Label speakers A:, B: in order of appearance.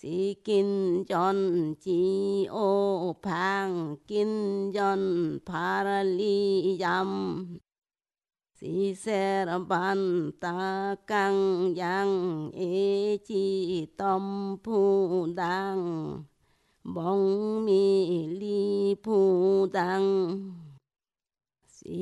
A: si kinh chọn chi ô phang kinh chọn parali yam si ser ban ta căng yang e chi tom phu đăng bóng mi li phu đăng